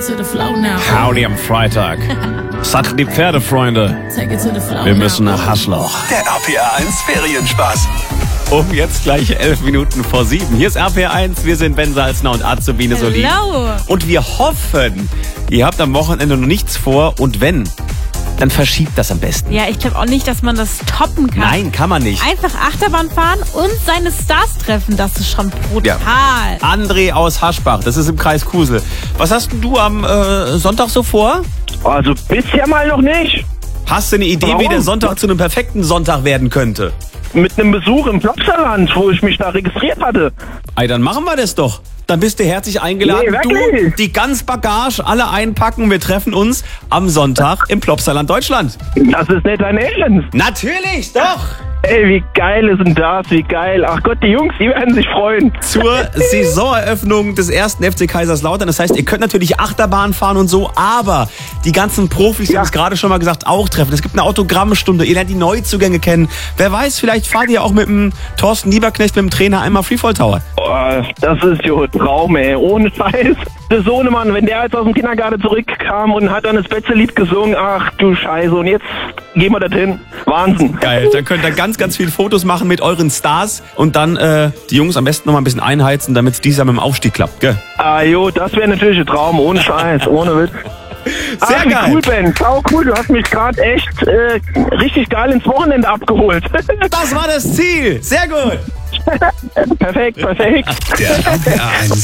to the flow now. Howdy am Freitag. Satt die Pferdefreunde. Take it to the flow Wir müssen nach Haslach. Der RPR1 Ferienspaß. Um jetzt gleich 11 Minuten vor 7. Hier ist RPR1, wir sind Ben Salzner und Azubine Solin. Hello. Und wir hoffen, ihr habt am Wochenende noch nichts vor und wenn, dann verschiebt das am besten. Ja, ich glaube auch nicht, dass man das toppen kann. Nein, kann man nicht. Einfach Achterbahn fahren und seine Stars treffen, das ist schon brutal. André aus Haschbach, das ist im Kreis Kusel. Was hast denn du am Sonntag so vor? Also bisher mal noch nicht. Hast du eine Idee, Warum? wie der Sonntag zu einem perfekten Sonntag werden könnte? Mit einem Besuch im Plopsaland, wo ich mich da registriert hatte. Ey, dann machen wir das doch. Dann bist du herzlich eingeladen. Nee, Du, wirklich? die ganze Bagage, alle einpacken. Wir treffen uns am Sonntag im Plopsaland Deutschland. Das ist nicht dein Ernst. Natürlich, doch. Ey, wie geil ist denn das? Wie geil. Ach Gott, die Jungs, die werden sich freuen. Zur Saisoneröffnung des 1. FC Kaiserslautern. Das heißt, ihr könnt natürlich Achterbahn fahren und so, aber die ganzen Profis, die haben es gerade schon mal gesagt, auch treffen. Es gibt eine Autogrammstunde, ihr lernt die Neuzugänge kennen. Wer weiß, vielleicht fahrt ihr auch mit dem Thorsten Lieberknecht, mit dem Trainer einmal Freefall Tower. Oh, das ist jo ein Traum, ey. Ohne Scheiß. Der Sohnemann, wenn der jetzt aus dem Kindergarten zurückkam und hat dann das Betze-Lied gesungen, ach du Scheiße, und jetzt gehen wir dorthin. Wahnsinn. Geil, dann könnt ihr ganz viele Fotos machen mit euren Stars und dann die Jungs am besten noch mal ein bisschen einheizen, damit es dieses Jahr mit dem Aufstieg klappt, gell? Ah jo, das wäre natürlich ein Traum, ohne Scheiß, ohne Witz. Sehr wie geil. Cool, Ben. Sau cool, du hast mich gerade echt richtig geil ins Wochenende abgeholt. Das war das Ziel. Sehr gut. Perfekt. Der RPR1